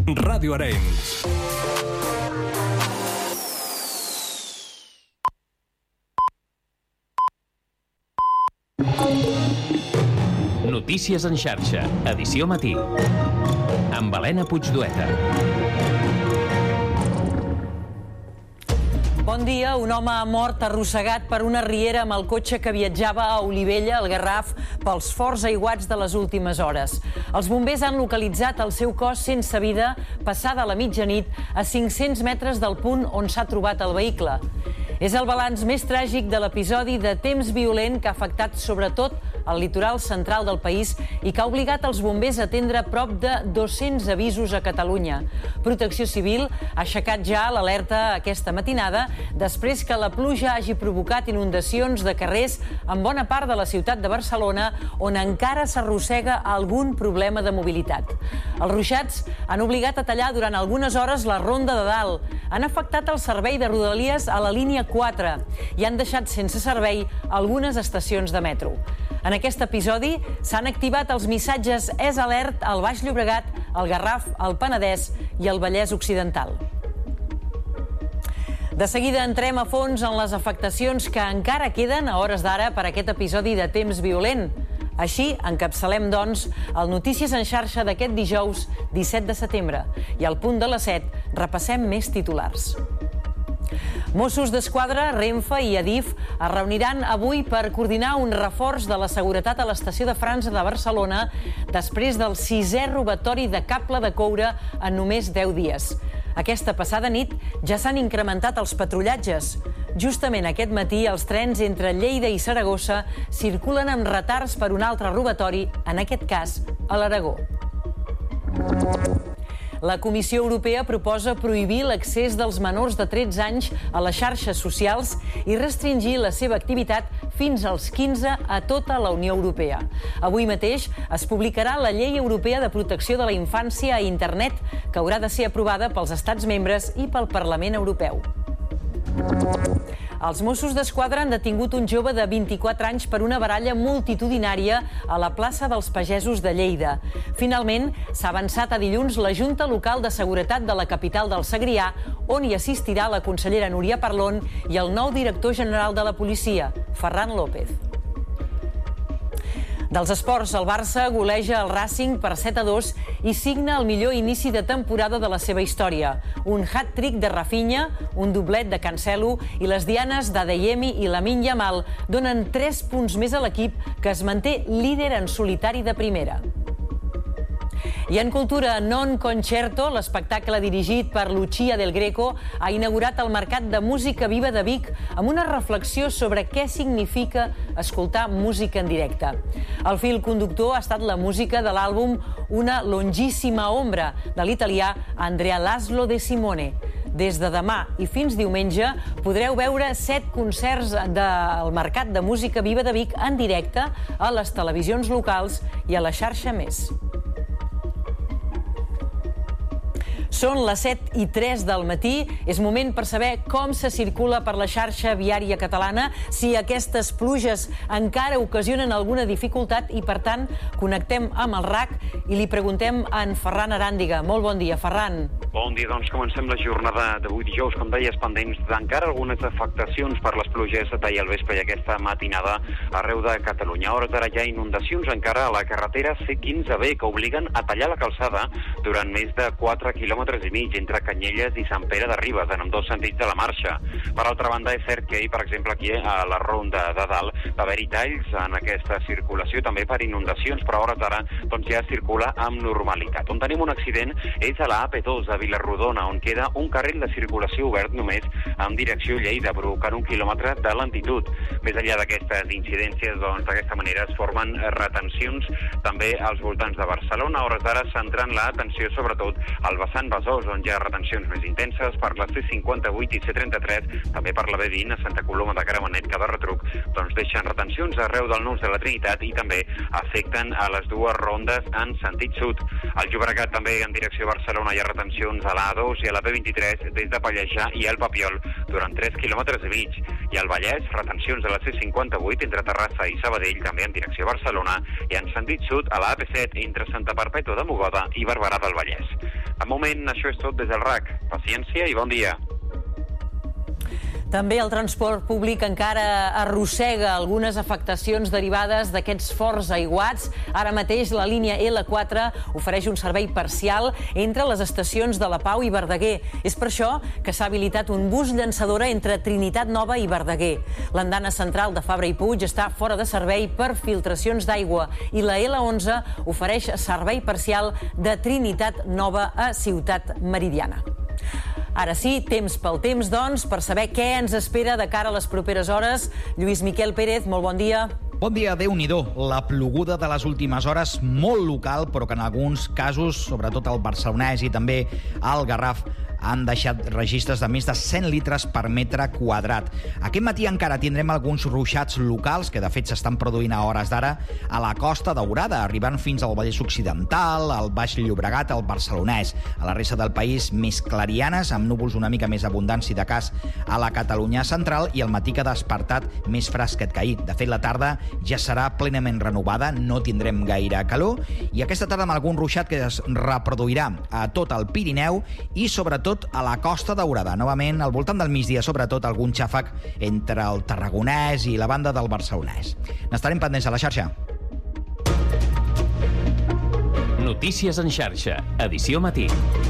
Ràdio Arenys. Notícies en xarxa, edició matí. Amb Helena Puigdueta. Bon dia. Un home ha mort arrossegat per una riera amb el cotxe que viatjava a Olivella, al Garraf, pels forts aiguats de les últimes hores. Els bombers han localitzat el seu cos sense vida passada la mitjanit a 500 metres del punt on s'ha trobat el vehicle. És el balanç més tràgic de l'episodi de temps violent que ha afectat sobretot el litoral central del país i que ha obligat els bombers a atendre prop de 200 avisos a Catalunya. Protecció Civil ha aixecat ja l'alerta aquesta matinada després que la pluja hagi provocat inundacions de carrers en bona part de la ciutat de Barcelona, on encara s'arrossega algun problema de mobilitat. Els ruixats han obligat a tallar durant algunes hores la Ronda de Dalt, han afectat el servei de Rodalies a la línia 4 i han deixat sense servei algunes estacions de metro. En aquest episodi s'han activat els missatges És Alert al Baix Llobregat, al Garraf, al Penedès i al Vallès Occidental. De seguida entrem a fons en les afectacions que encara queden a hores d'ara per aquest episodi de temps violent. Així, encapçalem, doncs, el Notícies en xarxa d'aquest dijous 17 de setembre. I al punt de les 7 repassem més titulars. Mossos d'Esquadra, Renfe i Adif es reuniran avui per coordinar un reforç de la seguretat a l'estació de França de Barcelona després del 6è robatori de cable de coure en només 10 dies. Aquesta passada nit ja s'han incrementat els patrullatges. Justament aquest matí, els trens entre Lleida i Saragossa circulen amb retards per un altre robatori, en aquest cas, a l'Aragó. La Comissió Europea proposa prohibir l'accés dels menors de 13 anys a les xarxes socials i restringir la seva activitat fins als 15 a tota la Unió Europea. Avui mateix es publicarà la Llei Europea de Protecció de la Infància a Internet, que haurà de ser aprovada pels Estats membres i pel Parlament Europeu. Els Mossos d'Esquadra han detingut un jove de 24 anys per una baralla multitudinària a la plaça dels Pagesos de Lleida. Finalment, s'ha avançat a dilluns la Junta Local de Seguretat de la capital del Segrià, on hi assistirà la consellera Núria Parlon i el nou director general de la policia, Ferran López. Dels esports, el Barça goleja el Racing per 7-2 i signa el millor inici de temporada de la seva història. Un hat-trick de Rafinha, un doblet de Cancelo i les dianes d'Adeyemi i Lamine Yamal donen 3 punts més a l'equip, que es manté líder en solitari de primera. I en cultura, Non Concerto, l'espectacle dirigit per Lucia Del Greco, ha inaugurat el Mercat de Música Viva de Vic amb una reflexió sobre què significa escoltar música en directe. El fil conductor ha estat la música de l'àlbum Una longissima ombra, de l'italià Andrea Laszlo De Simone. Des de demà i fins diumenge podreu veure 7 concerts del Mercat de Música Viva de Vic en directe a les televisions locals i a la xarxa Més. Són les 7:03 del matí. És moment per saber com se circula per la xarxa viària catalana, si aquestes pluges encara ocasionen alguna dificultat i, per tant, connectem amb el RAC i li preguntem a en Ferran Aràndiga. Molt bon dia, Ferran. Bon dia, doncs comencem la jornada d'avui dijous, com deies, pendents d'encara algunes afectacions per les pluges d'ahir al vespre i aquesta matinada arreu de Catalunya. A hores d'ara hi ha inundacions encara a la carretera C15B que obliguen a tallar la calçada durant més de 4 quilòmetres i mig entre Canyelles i Sant Pere de Ribes, en ambdós sentits de la marxa. Per altra banda, és cert que ahir, per exemple, aquí a la Ronda de Dalt va haver-hi talls en aquesta circulació, també per inundacions, però a hores d'ara doncs, ja circula amb normalitat. On tenim un accident és a la AP2 a Vilarrodona, on queda un carril de circulació obert només en direcció Lleida, provocant 1 quilòmetre de lentitud. Més enllà d'aquestes incidències, doncs, d'aquesta manera es formen retencions també als voltants de Barcelona. A hores d'ara centrant l'atenció sobretot al vessant Besòs, on hi ha retencions més intenses per la C58 i C33, també per la B20 a Santa Coloma de Gramenet, que de retruc doncs, deixen retencions arreu del nus de la Trinitat i també afecten a les dues rondes en sentit sud. Al Llobregat també en direcció a Barcelona hi ha retencions a la A2 i a la B23 des de Pallejà i el Papiol durant 3 quilòmetres i mig. I al Vallès, retencions a la C58 entre Terrassa i Sabadell, també en direcció a Barcelona, i en sentit sud a la AP7 entre Santa Perpètua de Mogoda i Barberà del Vallès. Al moment, això és tot des del RAC. Paciència i bon dia. També el transport públic encara arrossega algunes afectacions derivades d'aquests forts aiguats. Ara mateix la línia L4 ofereix un servei parcial entre les estacions de La Pau i Verdaguer. És per això que s'ha habilitat un bus llançadora entre Trinitat Nova i Verdaguer. L'andana central de Fabra i Puig està fora de servei per filtracions d'aigua i la L11 ofereix servei parcial de Trinitat Nova a Ciutat Meridiana. Ara sí, temps pel temps, doncs, per saber què ens espera de cara a les properes hores. Lluís Miquel Pérez, molt bon dia. Bon dia, Déu-n'hi-do. La ploguda de les últimes hores, molt local, però que en alguns casos, sobretot al Barcelonès i també al Garraf, han deixat registres de més de 100 litres per metre quadrat. Aquest matí encara tindrem alguns ruixats locals, que de fet s'estan produint a hores d'ara, a la Costa Daurada, arribant fins al Vallès Occidental, al Baix Llobregat, al Barcelonès. A la resta del país, més clarianes, amb núvols una mica més abundants, si de cas, a la Catalunya central, i al matí que ha despertat més fresquet que ahir. De fet, la tarda ja serà plenament renovada, no tindrem gaire calor, i aquesta tarda amb algun ruixat que es reproduirà a tot el Pirineu i, sobretot, a la Costa Daurada. Novament, al voltant del migdia, sobretot, algun xàfec entre el Tarragonès i la banda del Barcelonès. N'estarem pendents a la xarxa. Notícies en xarxa, edició matí.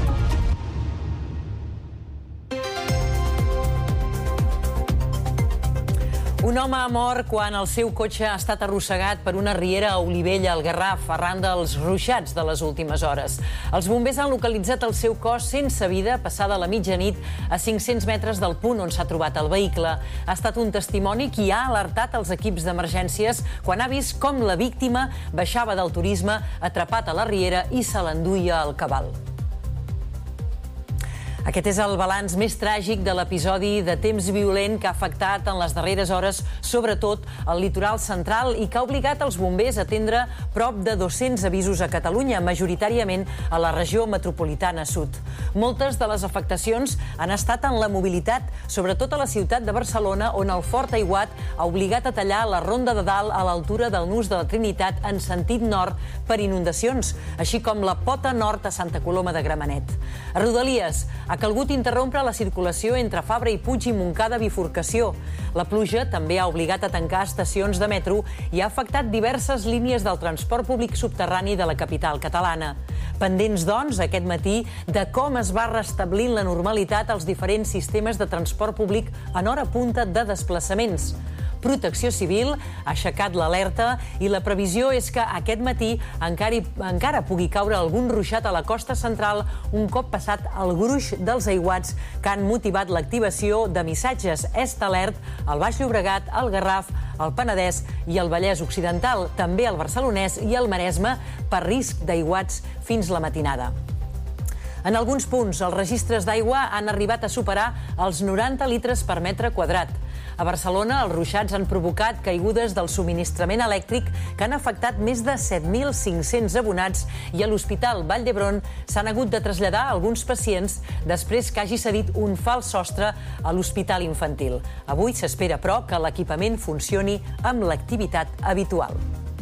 Un home ha mort quan el seu cotxe ha estat arrossegat per una riera a Olivella, al Garraf, arran dels ruixats de les últimes hores. Els bombers han localitzat el seu cos sense vida passada la mitjanit a 500 metres del punt on s'ha trobat el vehicle. Ha estat un testimoni qui ha alertat els equips d'emergències quan ha vist com la víctima baixava del turisme atrapat a la riera i se l'enduia al cabal. Aquest és el balanç més tràgic de l'episodi de temps violent que ha afectat en les darreres hores, sobretot el litoral central, i que ha obligat els bombers a atendre prop de 200 avisos a Catalunya, majoritàriament a la regió metropolitana sud. Moltes de les afectacions han estat en la mobilitat, sobretot a la ciutat de Barcelona, on el fort aiguat ha obligat a tallar la Ronda de Dalt a l'altura del Nus de la Trinitat en sentit nord per inundacions, així com la Pota Nord a Santa Coloma de Gramenet. A Rodalies ha calgut interrompre la circulació entre Fabra i Puig i Montcada bifurcació. La pluja també ha obligat a tancar estacions de metro i ha afectat diverses línies del transport públic subterrani de la capital catalana. Pendents, doncs, aquest matí, de com es va restablint la normalitat als diferents sistemes de transport públic en hora punta de desplaçaments. Protecció Civil ha aixecat l'alerta i la previsió és que aquest matí encara pugui caure algun ruixat a la costa central un cop passat el gruix dels aiguats que han motivat l'activació de missatges Est Alert al Baix Llobregat, al Garraf, al Penedès i al Vallès Occidental, també al Barcelonès i al Maresme per risc d'aiguats fins la matinada. En alguns punts, els registres d'aigua han arribat a superar els 90 litres per metre quadrat. A Barcelona, els ruixats han provocat caigudes del subministrament elèctric que han afectat més de 7.500 abonats i a l'Hospital Vall d'Hebron s'han hagut de traslladar alguns pacients després que hagi cedit un fals sostre a l'Hospital Infantil. Avui s'espera, però, que l'equipament funcioni amb l'activitat habitual.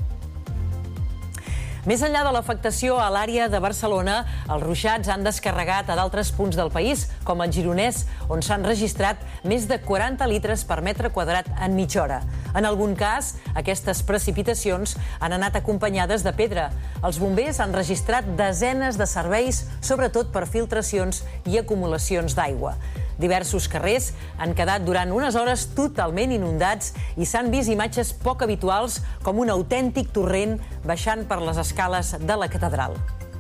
Més enllà de l'afectació a l'àrea de Barcelona, els ruixats han descarregat a d'altres punts del país, com el Gironès, on s'han registrat més de 40 litres per metre quadrat en mitja hora. En algun cas, aquestes precipitacions han anat acompanyades de pedra. Els bombers han registrat desenes de serveis, sobretot per filtracions i acumulacions d'aigua. Diversos carrers han quedat durant unes hores totalment inundats i s'han vist imatges poc habituals com un autèntic torrent baixant per les escales de la catedral.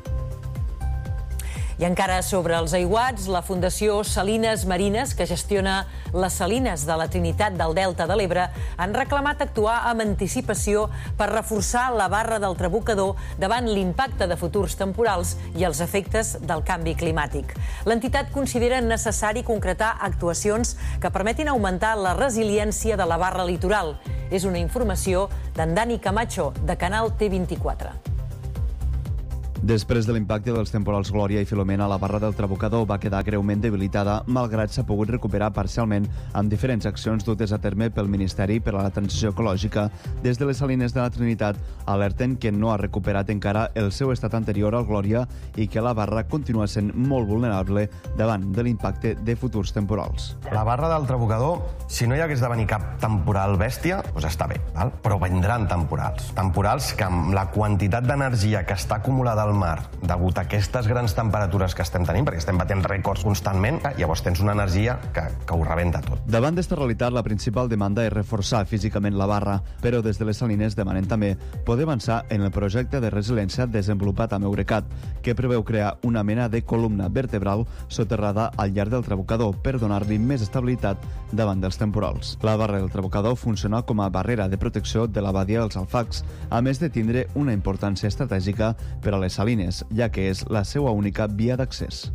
I encara sobre els aiguats, la Fundació Salines Marines, que gestiona les salines de la Trinitat del Delta de l'Ebre, han reclamat actuar amb anticipació per reforçar la barra del Trabucador davant l'impacte de futurs temporals i els efectes del canvi climàtic. L'entitat considera necessari concretar actuacions que permetin augmentar la resiliència de la barra litoral. És una informació d'en Dani Camacho, de Canal T24. Després de l'impacte dels temporals Glòria i Filomena, la barra del Trabucador va quedar greument debilitada, malgrat s'ha pogut recuperar parcialment amb diferents accions dutes a terme pel Ministeri per a la Transició Ecològica. Des de les Salines de la Trinitat alerten que no ha recuperat encara el seu estat anterior al Glòria i que la barra continua sent molt vulnerable davant de l'impacte de futurs temporals. La barra del Trabucador, si no hi hagués de venir cap temporal bèstia, doncs està bé, val? Però vindran temporals. Temporals que amb la quantitat d'energia que està acumulada al mar degut a aquestes grans temperatures que estem tenint, perquè estem batent rècords constantment, llavors tens una energia que ho rebenta tot. Davant d'esta realitat, la principal demanda és reforçar físicament la barra, però des de les Salines demanen també poder avançar en el projecte de resiliència desenvolupat amb Eurecat, que preveu crear una mena de columna vertebral soterrada al llarg del Trabucador per donar-li més estabilitat davant dels temporals. La barra del Trabucador funciona com a barrera de protecció de la badia dels Alfacs, a més de tindre una importància estratègica per a les Salines, ja que és la seva única via d'accés.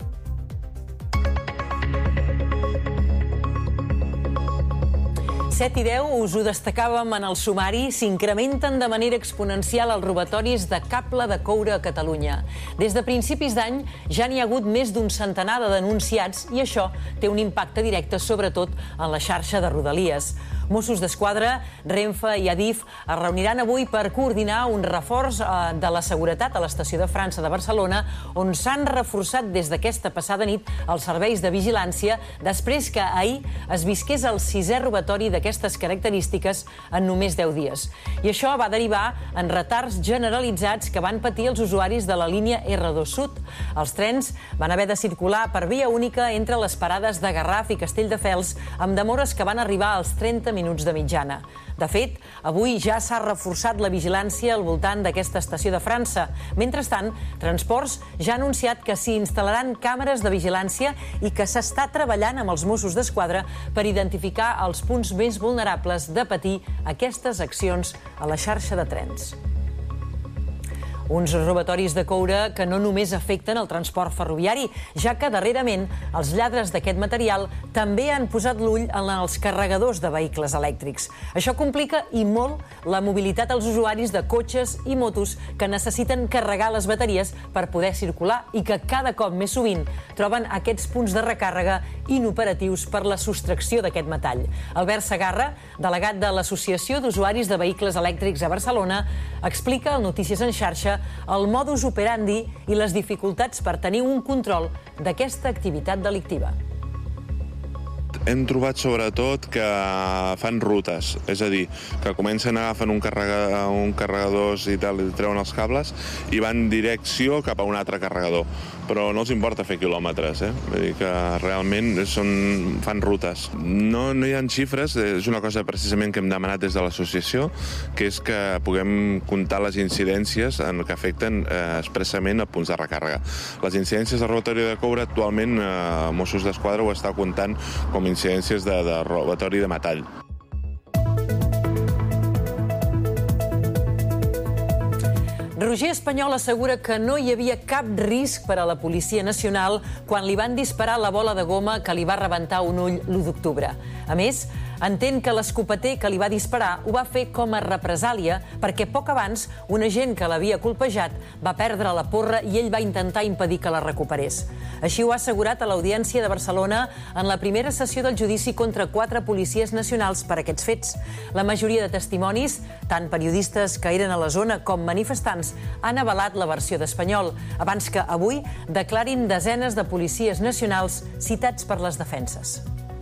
Set i 10, us ho destacàvem en el sumari, s'incrementen de manera exponencial els robatoris de cable de coure a Catalunya. Des de principis d'any ja n'hi ha hagut més d'un centenar de denunciats i això té un impacte directe sobretot en la xarxa de Rodalies. Mossos d'Esquadra, Renfe i Adif es reuniran avui per coordinar un reforç de la seguretat a l'estació de França de Barcelona, on s'han reforçat des d'aquesta passada nit els serveis de vigilància després que ahir es visqués el 6è robatori d'aquestes característiques en només 10 dies. I això va derivar en retards generalitzats que van patir els usuaris de la línia R2 Sud. Els trens van haver de circular per via única entre les parades de Garraf i Castelldefels, amb demores que van arribar als 30 minuts de mitjana. De fet, avui ja s'ha reforçat la vigilància al voltant d'aquesta estació de França. Mentrestant, Transports ja ha anunciat que s'hi instal·laran càmeres de vigilància i que s'està treballant amb els Mossos d'Esquadra per identificar els punts més vulnerables de patir aquestes accions a la xarxa de trens. Uns robatoris de coure que no només afecten el transport ferroviari, ja que darrerament els lladres d'aquest material també han posat l'ull en els carregadors de vehicles elèctrics. Això complica i molt la mobilitat als usuaris de cotxes i motos que necessiten carregar les bateries per poder circular i que cada cop més sovint troben aquests punts de recàrrega inoperatius per la sostracció d'aquest metall. Albert Segarra, delegat de l'Associació d'Usuaris de Vehicles Elèctrics a Barcelona, explica al Notícies en xarxa el modus operandi i les dificultats per tenir un control d'aquesta activitat delictiva. Hem trobat sobretot que fan rutes, és a dir, que comencen a agafar un carregadors i tal, i treuen els cables i van en direcció cap a un altre carregador. Però no els importa fer quilòmetres, Vull dir que realment fan rutes. No hi ha xifres, és una cosa precisament que hem demanat des de l'associació, que és que puguem comptar les incidències que afecten expressament a punts de recàrrega. Les incidències de robatori de coure actualment Mossos d'Esquadra ho està comptant com incidències de robatori de metall. Roger Espanyol assegura que no hi havia cap risc per a la Policia Nacional quan li van disparar la bola de goma que li va rebentar un ull l'1 d'octubre. A més, entén que l'escopeter que li va disparar ho va fer com a represàlia perquè poc abans un agent que l'havia colpejat va perdre la porra i ell va intentar impedir que la recuperés. Així ho ha assegurat a l'Audiència de Barcelona en la primera sessió del judici contra 4 policies nacionals per aquests fets. La majoria de testimonis, tant periodistes que eren a la zona com manifestants, han avalat la versió d'Espanyol, abans que avui declarin desenes de policies nacionals citats per les defenses.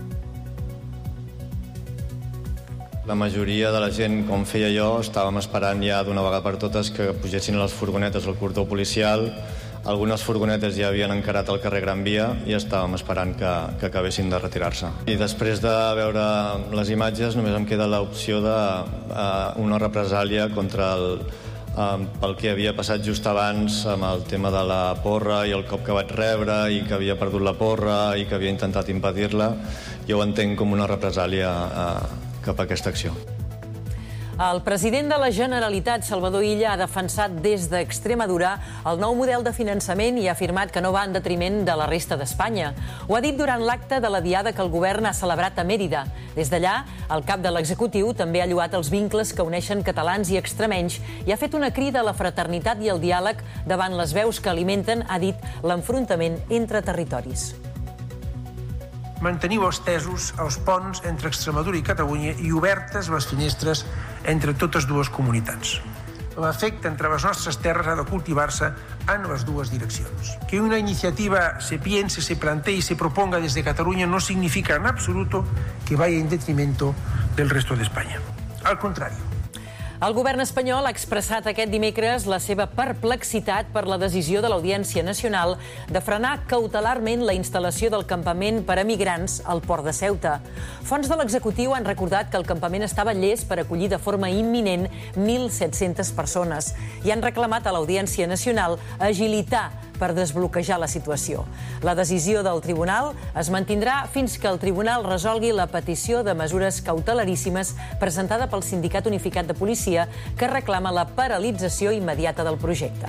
La majoria de la gent, com feia jo, estàvem esperant ja d'una vegada per totes que pugessin a les furgonetes al cordó policial. Algunes furgonetes ja havien encarat el carrer Gran Via i estàvem esperant que acabessin de retirar-se. I després de veure les imatges només em queda l'opció d'una represàlia contra pel que havia passat just abans amb el tema de la porra i el cop que vaig rebre i que havia perdut la porra i que havia intentat impedir-la. Jo ho entenc com una represàlia cap a aquesta acció. El president de la Generalitat, Salvador Illa, ha defensat des d'Extremadura el nou model de finançament i ha afirmat que no va en detriment de la resta d'Espanya. Ho ha dit durant l'acte de la diada que el govern ha celebrat a Mèrida. Des d'allà, el cap de l'executiu també ha lloat els vincles que uneixen catalans i extremenys i ha fet una crida a la fraternitat i el diàleg davant les veus que alimenten, ha dit, l'enfrontament entre territoris. Manteniu estesos els ponts entre Extremadura i Catalunya i obertes les finestres entre totes dues comunitats. L'afecte entre les nostres terres ha de cultivar-se en les dues direccions. Que una iniciativa se piense, se plantee y se proponga desde Cataluña no significa en absoluto que vaya en detrimento del resto de España. Al contrario. El govern espanyol ha expressat aquest dimecres la seva perplexitat per la decisió de l'Audiència Nacional de frenar cautelarment la instal·lació del campament per a migrants al port de Ceuta. Fonts de l'executiu han recordat que el campament estava llest per acollir de forma imminent 1.700 persones i han reclamat a l'Audiència Nacional agilitar per desbloquejar la situació. La decisió del tribunal es mantindrà fins que el tribunal resolgui la petició de mesures cautelaríssimes presentada pel Sindicat Unificat de Policia que reclama la paralització immediata del projecte.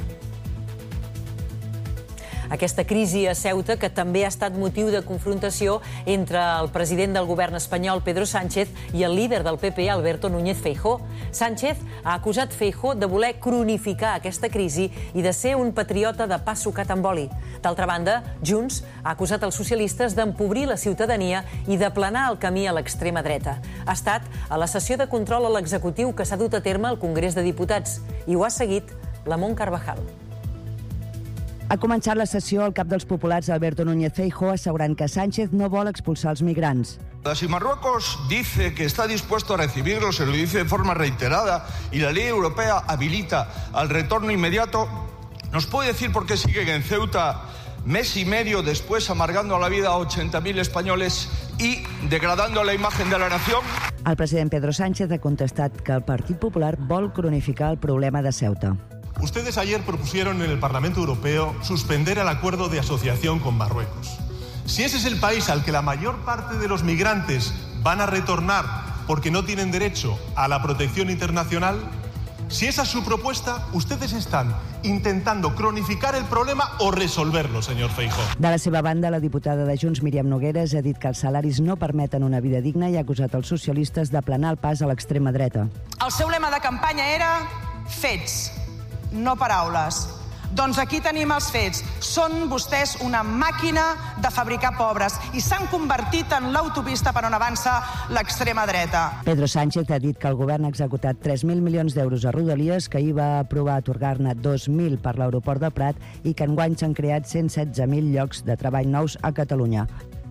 Aquesta crisi a Ceuta, que també ha estat motiu de confrontació entre el president del govern espanyol, Pedro Sánchez, i el líder del PP, Alberto Núñez Feijóo. Sánchez ha acusat Feijóo de voler cronificar aquesta crisi i de ser un patriota de pa sucat amb oli. D'altra banda, Junts ha acusat els socialistes d'empobrir la ciutadania i d'aplanar el camí a l'extrema dreta. Ha estat a la sessió de control a l'executiu que s'ha dut a terme al Congrés de Diputats i ho ha seguit Lamont Carvajal. Ha començat la sessió el cap dels populars, Alberto Núñez Feijóo, assegurant que Sánchez no vol expulsar els migrants. Si Marruecos dice que está dispuesto a recibirlos, se lo dice de forma reiterada, y la ley europea habilita al retorno inmediato, ¿nos puede decir por qué sigue en Ceuta mes y medio después amargando la vida a 80.000 españoles y degradando la imagen de la nación? El president Pedro Sánchez ha contestat que el Partit Popular vol cronificar el problema de Ceuta. Ustedes ayer propusieron en el Parlamento Europeo suspender el acuerdo de asociación con Marruecos. Si ese es el país al que la mayor parte de los migrantes van a retornar porque no tienen derecho a la protección internacional, si esa es su propuesta, ustedes están intentando cronificar el problema o resolverlo, señor Feijóo. De la seva banda, la diputada de Junts, Míriam Nogueras, ha dit que els salaris no permeten una vida digna i ha acusat els socialistes d'aplanar el pas a l'extrema dreta. El seu lema de campanya era fets, no paraules. Doncs aquí tenim els fets. Són vostès una màquina de fabricar pobres i s'han convertit en l'autopista per on avança l'extrema dreta. Pedro Sánchez ha dit que el govern ha executat 3.000 milions d'euros a Rodalies, que ahir va aprovar atorgar-ne 2.000 per l'aeroport del Prat i que enguany s'han creat 116.000 llocs de treball nous a Catalunya.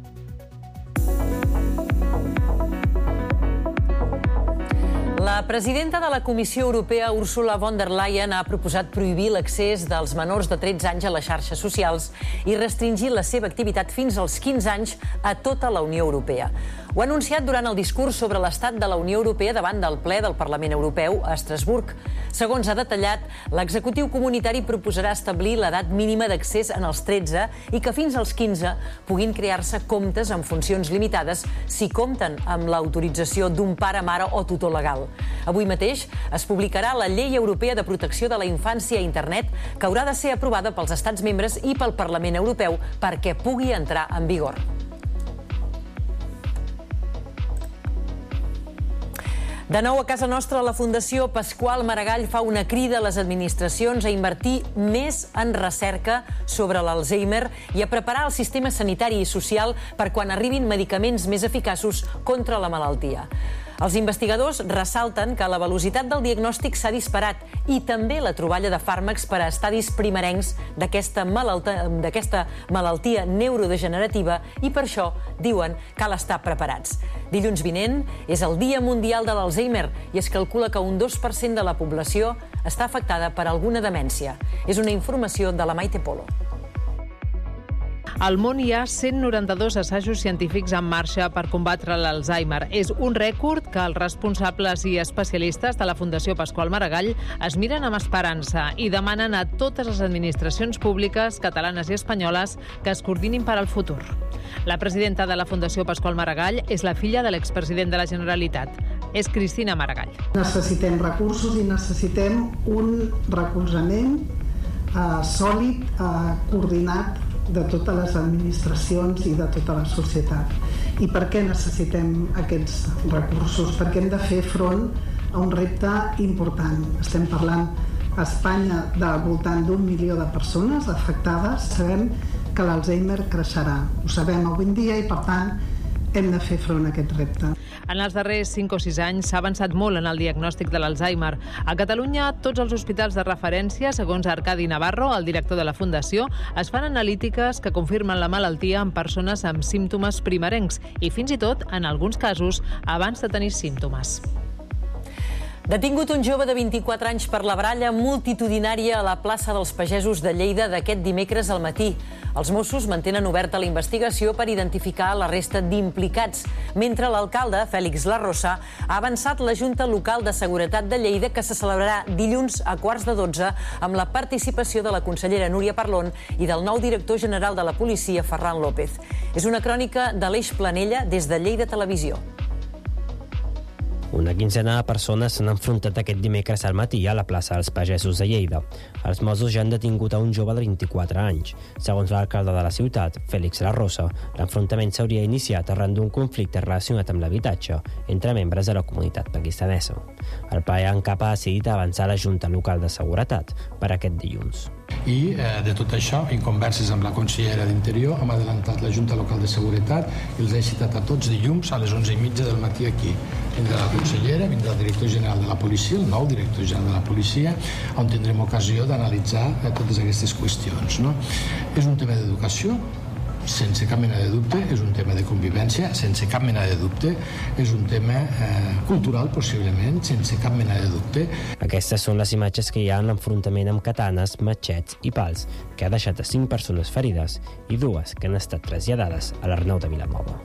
La presidenta de la Comissió Europea, Ursula von der Leyen, ha proposat prohibir l'accés dels menors de 13 anys a les xarxes socials i restringir la seva activitat fins als 15 anys a tota la Unió Europea. Ho ha anunciat durant el discurs sobre l'estat de la Unió Europea davant del ple del Parlament Europeu a Estrasburg. Segons ha detallat, l'executiu comunitari proposarà establir l'edat mínima d'accés en els 13 i que fins als 15 puguin crear-se comptes amb funcions limitades si compten amb l'autorització d'un pare, mare o tutor legal. Avui mateix es publicarà la Llei Europea de Protecció de la Infància a Internet, que haurà de ser aprovada pels Estats membres i pel Parlament Europeu perquè pugui entrar en vigor. De nou a casa nostra, la Fundació Pasqual Maragall fa una crida a les administracions a invertir més en recerca sobre l'Alzheimer i a preparar el sistema sanitari i social per quan arribin medicaments més eficaços contra la malaltia. Els investigadors ressalten que la velocitat del diagnòstic s'ha disparat i també la troballa de fàrmacs per a estadis primerencs d'aquesta malaltia neurodegenerativa i per això, diuen, cal estar preparats. Dilluns vinent és el Dia Mundial de l'Alzheimer i es calcula que un 2% de la població està afectada per alguna demència. És una informació de la Maite Polo. Al món hi ha 192 assajos científics en marxa per combatre l'Alzheimer. És un rècord que els responsables i especialistes de la Fundació Pasqual Maragall es miren amb esperança i demanen a totes les administracions públiques catalanes i espanyoles que es coordinin per al futur. La presidenta de la Fundació Pasqual Maragall és la filla de l'expresident de la Generalitat. és Cristina Maragall. Necessitem recursos i necessitem un recolzament sòlid, coordinat de totes les administracions i de tota la societat. I per què necessitem aquests recursos? Perquè hem de fer front a un repte important. Estem parlant a Espanya del voltant d'1 milió de persones afectades. Sabem que l'Alzheimer creixerà. Ho sabem avui en dia i, per tant, hem de fer front a aquest repte. En els darrers 5 o 6 anys s'ha avançat molt en el diagnòstic de l'Alzheimer. A Catalunya, tots els hospitals de referència, segons Arcadi Navarro, el director de la Fundació, es fan analítiques que confirmen la malaltia en persones amb símptomes primerencs i, fins i tot, en alguns casos, abans de tenir símptomes. Detingut un jove de 24 anys per la baralla multitudinària a la plaça dels Pagesos de Lleida d'aquest dimecres al matí. Els Mossos mantenen oberta la investigació per identificar la resta d'implicats, mentre l'alcalde, Fèlix Larrosa, ha avançat la Junta Local de Seguretat de Lleida, que se celebrarà dilluns a 11:15 amb la participació de la consellera Núria Parlon i del nou director general de la policia, Ferran López. És una crònica d'Aleix Planella des de Lleida Televisió. Una quinzena de persones s'han enfrontat aquest dimecres al matí a la plaça dels Pagesos de Lleida. Els Mossos ja han detingut a un jove de 24 anys. Segons l'alcalde de la ciutat, Fèlix Larrosa, l'enfrontament s'hauria iniciat arran d'un conflicte relacionat amb l'habitatge entre membres de la comunitat pakistanesa. El ple en cap ha decidit avançar la Junta Local de Seguretat per aquest dilluns. I de tot això, en converses amb la consellera d'Interior, hem adelantat la Junta Local de Seguretat i els he citat a tots dilluns a les 11:30 del matí aquí. Vindrà la consellera, vindrà el director general de la policia, el nou director general de la policia, on tindrem ocasió d'analitzar totes aquestes qüestions. És un tema d'educació, sense cap mena de dubte, és un tema de convivència, sense cap mena de dubte, és un tema cultural, possiblement, sense cap mena de dubte. Aquestes són les imatges que hi ha en l'enfrontament amb katanes, matxets i pals, que ha deixat a 5 persones ferides i 2 que han estat traslladades a l'Arnau de Vilanova.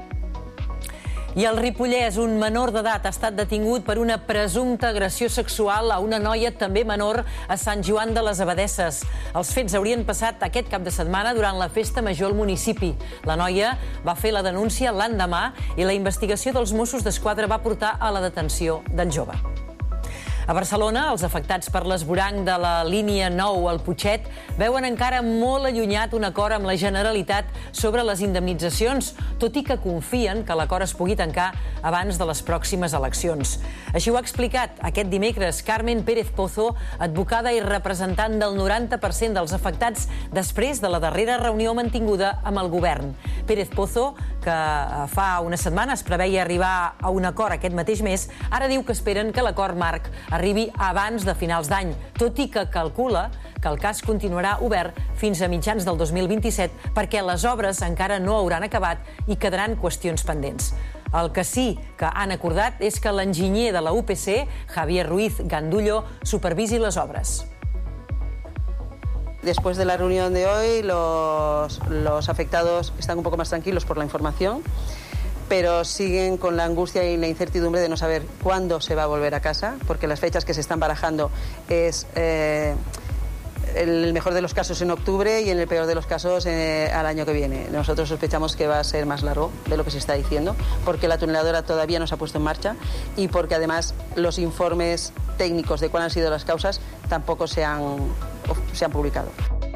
I al Ripollès, un menor d'edat ha estat detingut per una presumpta agressió sexual a una noia també menor a Sant Joan de les Abadesses. Els fets haurien passat aquest cap de setmana durant la festa major al municipi. La noia va fer la denúncia l'endemà i la investigació dels Mossos d'Esquadra va portar a la detenció del jove. A Barcelona, els afectats per l'esvoranc de la línia 9 al Putxet veuen encara molt allunyat un acord amb la Generalitat sobre les indemnitzacions, tot i que confien que l'acord es pugui tancar abans de les pròximes eleccions. Així ho ha explicat aquest dimecres Carmen Pérez Pozo, advocada i representant del 90% dels afectats després de la darrera reunió mantinguda amb el govern. Pérez Pozo, que fa unes setmanes preveia arribar a un acord aquest mateix mes, ara diu que esperen que l'acord marc arribi abans de finals d'any, tot i que calcula que el cas continuarà obert fins a mitjans del 2027 perquè les obres encara no hauran acabat i quedaran qüestions pendents. El que sí que han acordat és que l'enginyer de la UPC, Javier Ruiz Gandullo, supervisi les obres. Después de la reunión de hoy, los afectados están un poco más tranquilos por la información, pero siguen con la angustia y la incertidumbre de no saber cuándo se va a volver a casa, porque las fechas que se están barajando es en el mejor de los casos en octubre y en el peor de los casos al año que viene. Nosotros sospechamos que va a ser más largo de lo que se está diciendo, porque la tuneladora todavía no se ha puesto en marcha y porque además los informes técnicos de cuáles han sido las causas tampoco se han publicado.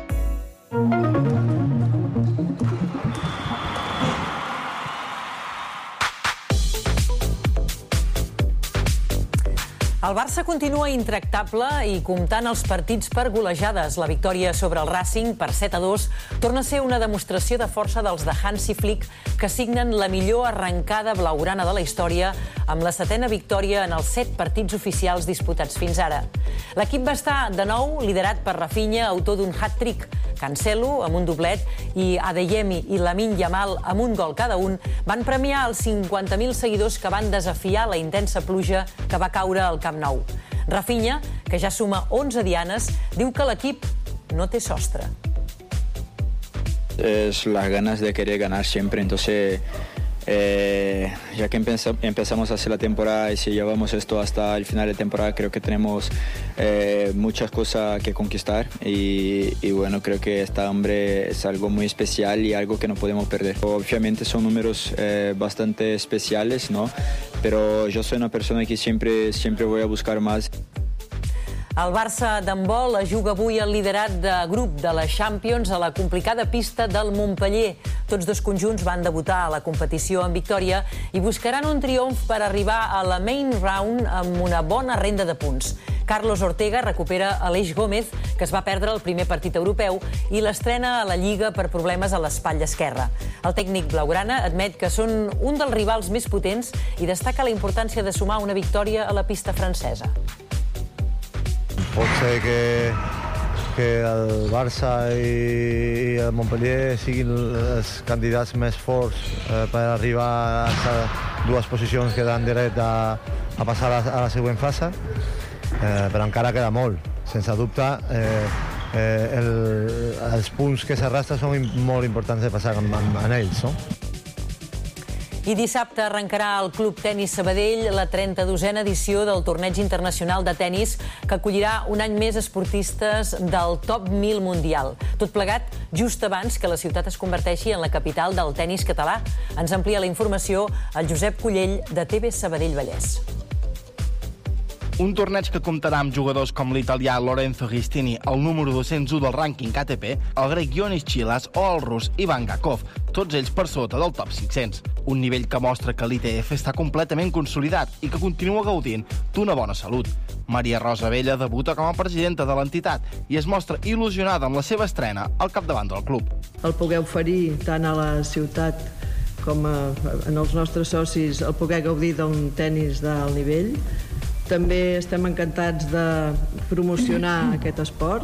El Barça continua intractable i comptant els partits per golejades. La victòria sobre el Racing per 7-2 torna a ser una demostració de força dels de Hansi Flick, que signen la millor arrencada blaugrana de la història amb la 7ª victòria en els 7 partits oficials disputats fins ara. L'equip va estar de nou liderat per Rafinha, autor d'un hat-trick. Cancelo, amb un doblet, i Adeyemi i Lamine Yamal, amb un gol cada un, van premiar els 50.000 seguidors que van desafiar la intensa pluja que va caure al Camp Nou. Rafinha, que ja suma 11 dianes, diu que l'equip no té sostre. Es las ganas de querer ganar siempre, entonces Ya que empezamos a hacer la temporada y si llevamos esto hasta el final de temporada, creo que tenemos muchas cosas que conquistar y bueno, creo que este hombre es algo muy especial y algo que no podemos perder. Obviamente son números bastante especiales, ¿no? Pero yo soy una persona que siempre voy a buscar más. El Barça d'handbol juga avui el liderat de grup de la Champions a la complicada pista del Montpeller. Tots dos conjunts van debutar a la competició en victòria i buscaran un triomf per arribar a la main round amb una bona renda de punts. Carlos Ortega recupera Aleix Gómez, que es va perdre el primer partit europeu, i l'estrena a la Lliga per problemes a l'espatlla esquerra. El tècnic blaugrana admet que són un dels rivals més potents i destaca la importància de sumar una victòria a la pista francesa. Pot ser que el Barça i el Montpellier siguin els candidats més forts per arribar a aquestes dues posicions que dan dret a passar a la següent fase, però encara queda molt. Sense dubte, els punts que s'arrastren són molt importants de passar en ells, no? I dissabte arrencarà el Club Tenis Sabadell la 32a edició del Torneig Internacional de Tenis que acollirà un any més esportistes del top 1000 mundial. Tot plegat just abans que la ciutat es converteixi en la capital del tenis català. Ens amplia la informació el Josep Cullell de TV Sabadell Vallès. Un torneig que comptarà amb jugadors com l'italià Lorenzo Gistini, el número 201 del rànquing ATP, el grec Ionis Chilas o el rus Ivan Gakov, tots ells per sota del top 500. Un nivell que mostra que l'ITF està completament consolidat i que continua gaudint d'una bona salut. Maria Rosa Vella debuta com a presidenta de l'entitat i es mostra il·lusionada amb la seva estrena al capdavant del club. El poder oferir tant a la ciutat com en els nostres socis el poder gaudir d'un tenis d'alt nivell. També estem encantats de promocionar aquest esport,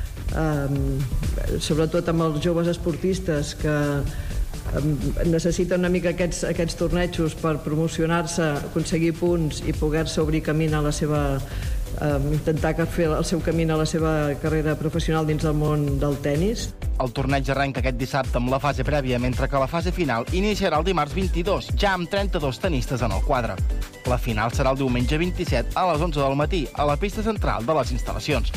sobretot amb els joves esportistes que necessiten una mica aquests tornejos per promocionar-se, aconseguir punts i poder-se obrir camí a la seva intentar fer el seu camí a la seva carrera professional dins del món del tenis. El torneig arrenca aquest dissabte amb la fase prèvia, mentre que la fase final iniciarà el dimarts 22, ja amb 32 tenistes en el quadre. La final serà el diumenge 27 a les 11 del matí, a la pista central de les instal·lacions.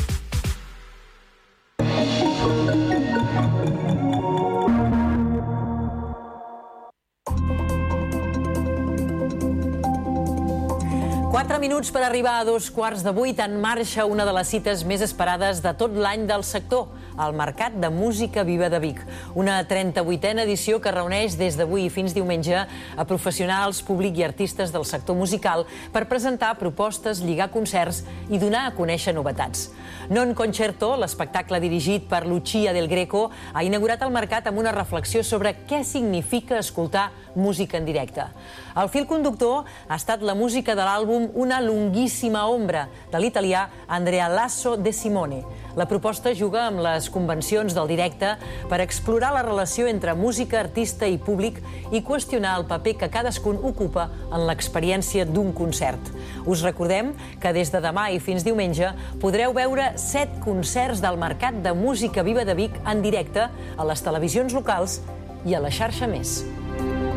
Quatre minuts per arribar a 7:15. En marxa una de les cites més esperades de tot l'any del sector, el Mercat de Música Viva de Vic. Una 38a edició que reuneix des d'avui fins diumenge a professionals, públic i artistes del sector musical per presentar propostes, lligar concerts i donar a conèixer novetats. Non Concerto, l'espectacle dirigit per Lucia Del Greco, ha inaugurat el mercat amb una reflexió sobre què significa escoltar música en directe. El fil conductor ha estat la música de l'àlbum Una lunghissima ombra, de l'italià Andrea Lasso De Simone. La proposta juga amb les convencions del directe per explorar la relació entre música, artista i públic i qüestionar el paper que cadascun ocupa en l'experiència d'un concert. Us recordem que des de demà i fins diumenge podreu veure 7 concerts del Mercat de Música Viva de Vic en directe a les televisions locals i a la xarxa Més.